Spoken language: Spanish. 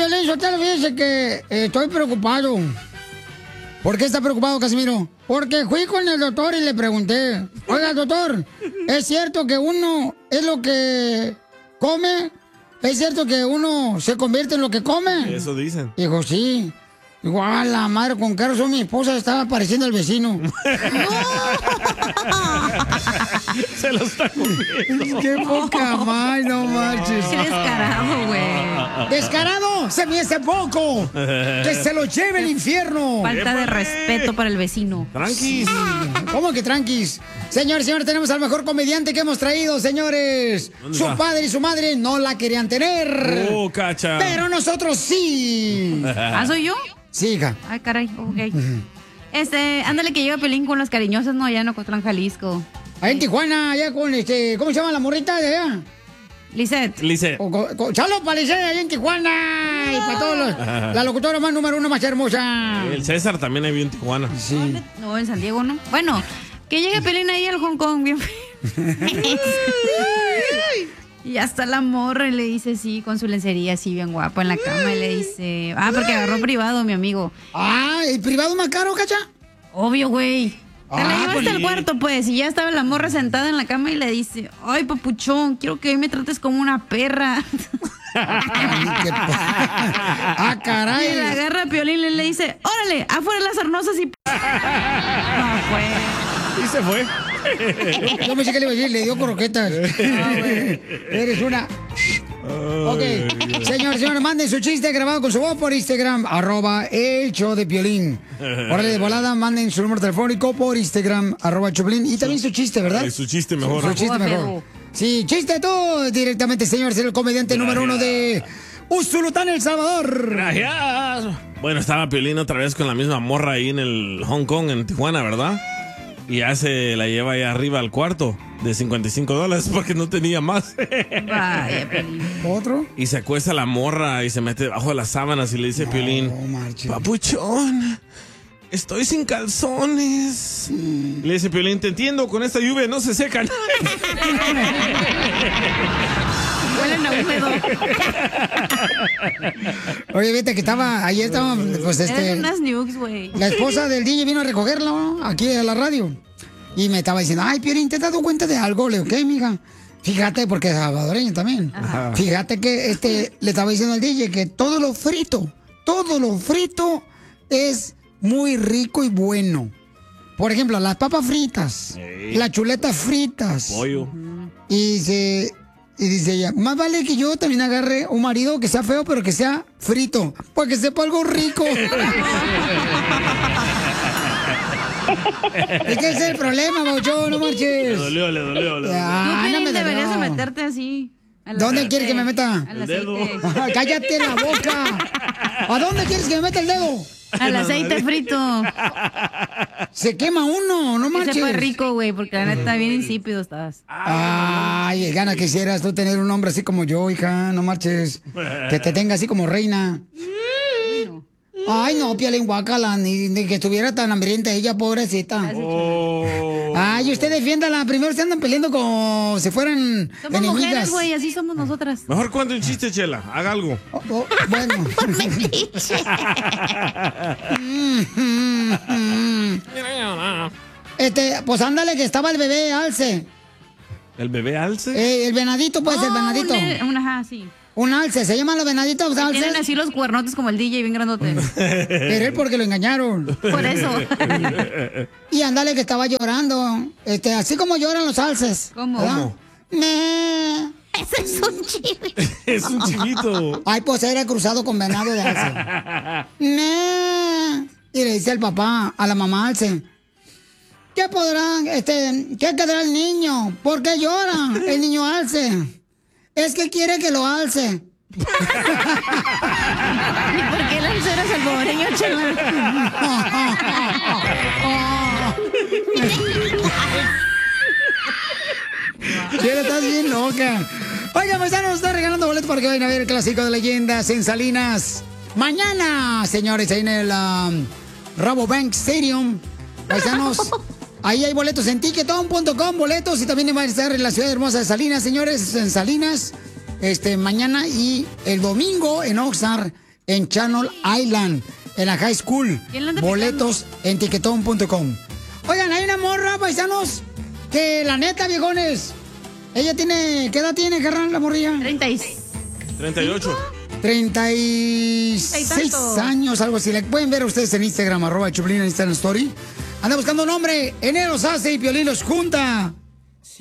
Piolín, yo te lo dije que estoy preocupado. ¿Por qué está preocupado, Casimiro? Porque fui con el doctor y le pregunté, oiga, doctor, ¿es cierto que uno es lo que come? ¿Es cierto que uno se convierte en lo que come? Eso dicen. Dijo, sí. Digo, a la madre, con qué razón mi esposa estaba pareciendo al vecino. Se lo está comiendo. ¡Qué poca más, no marches! ¡Qué descarado, güey! ¡Descarado! ¡Se me hace poco! ¡Que se lo lleve el infierno! Falta de respeto para el vecino. Tranquis. ¿Cómo que tranquis? Señores, tenemos al mejor comediante que hemos traído, señores. ¿Dónde Su está? padre y su madre no la querían tener. Oh, cacha. Pero nosotros sí. ¿Ah, soy yo? Sí, hija. Ay, caray, ok. Ándale que lleva Pelín con las cariñosas, no, allá en Ocotlán, Jalisco. Ahí en Tijuana, allá con ¿cómo se llama la morrita de allá? Lisette. Lice. Saludos para Lisette allá en Tijuana. Y para todos la locutora más número uno más hermosa. El César también vive en Tijuana. Sí. No, en San Diego, ¿no? Bueno, que llegue Pelín ahí al Hong Kong, bien. Y hasta la morra y le dice, sí, con su lencería así bien guapo en la cama. Y le dice, porque agarró privado, mi amigo. ¿El privado más caro, cacha? Obvio, güey. Te la llevaste pues al cuarto, pues, y ya estaba la morra sentada en la cama y le dice, ay, papuchón, quiero que hoy me trates como una perra. Caray. Y le agarra a Piolín y le dice, órale, afuera las arnosas y... No, fue. Y se fue. Yo pensé que le iba a decir, le dio croquetas. Eres una... Ok, señores, manden su chiste grabado con su voz por Instagram, @el show de Piolín. Órale, de volada, manden su número telefónico por Instagram, @Choplin. Y también su chiste, ¿verdad? Su chiste mejor. Su chiste mejor. Sí, chiste tú directamente, señores, el comediante número uno de Usulután, El Salvador. Gracias. Bueno, estaba Piolín otra vez con la misma morra ahí en el Hong Kong, en Tijuana, ¿verdad? Y ya se la lleva ahí arriba al cuarto de $55 porque no tenía más. Vaya, Piolín. ¿Otro? Y se acuesta la morra y se mete debajo de las sábanas y le dice Piolín, papuchón, estoy sin calzones. Y le dice Piolín, te entiendo, con esta lluvia no se secan. Huelen a húmedo. Oye, viste que ayer estaba, pues Eran unas nukes, güey. la esposa del DJ vino a recogerlo, ¿no? Aquí a la radio. Y me estaba diciendo, ay, Piolín, ¿te has dado cuenta de algo? Le digo, ¿qué, mija? Fíjate, porque es salvadoreño también. Ajá. Fíjate que le estaba diciendo al DJ que todo lo frito es muy rico y bueno. Por ejemplo, las papas fritas, las chuletas fritas. Pollo. Y dice ella, más vale que yo también agarre un marido que sea feo, pero que sea frito, para que sepa algo rico. Es que ese es el problema, Bauchón, no marches. Le dolió. Tú, Ah, no Piolín, me deberías de dolió. meterte así. ¿Dónde quieres que me meta? Al El dedo. aceite. ¡Cállate la boca! ¿A dónde quieres que me meta el dedo? Al aceite frito. Se quema uno, no Que marches. sepa rico, güey, porque la neta bien insípido estás. Ay, gana quisieras tú tener un hombre así como yo, hija, no marches. Que te tenga así como reina. Ay, no, Piolín, guácala, ni que estuviera tan hambrienta ella, pobrecita. Ay, usted defiéndala. Primero se andan peleando como si fueran Somos enemigas. mujeres, güey, así somos nosotras. Mejor cuente un chiste, Chela. Haga algo. Bueno. Pues ándale, que estaba el bebé alce. ¿El bebé alce? El venadito, pues, el venadito. Ajá, sí. Un alce, se llaman los venaditos alces. Tienen así los cuernotes como el DJ, bien grandote. Pero él porque lo engañaron. Por eso. Y ándale que estaba llorando. Así como lloran los alces. ¿Cómo? ¿Verdad? Me. Ese es un chivito. Es un chiquito. Ay, pues era cruzado con venado de alce. Me. Y le dice el papá a la mamá alce. ¿Qué podrán, qué quedará el niño? ¿Por qué llora el niño alce? Es que quiere que lo alce. ¿Y por qué el alce era salvadoreño, chaval? Chela, estás bien loca. Oiga, pues ya nos está regalando boletos para que vayan a ver el clásico de leyendas en Salinas. Mañana, señores, ahí en el Rabobank Stadium. Paisanos, ahí hay boletos en Ticketon.com, boletos. Y también va a estar en la ciudad hermosa de Salinas, señores, en Salinas. Mañana y el domingo en Oxnard en Channel Island, en la high school. ¿Quién la anda Boletos en tiquetón.com. Oigan, hay una morra, paisanos, que la neta, viejones, ella tiene, ¿qué edad tiene, carnal, la morrilla? 38. 36 años, algo así. La pueden ver ustedes en Instagram, @Choplin en Instagram Story. Anda buscando un hombre, enero hace y Piolín los junta.